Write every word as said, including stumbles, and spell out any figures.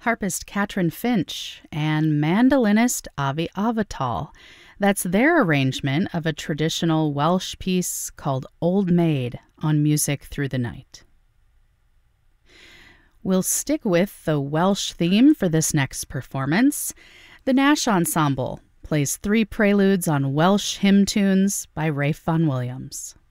harpist Katrin Finch, and mandolinist Avi Avital. That's their arrangement of a traditional Welsh piece called Old Maid on Music Through the Night. We'll stick with the Welsh theme for this next performance. The Nash Ensemble plays three preludes on Welsh hymn tunes by Rafe Vaughan Williams.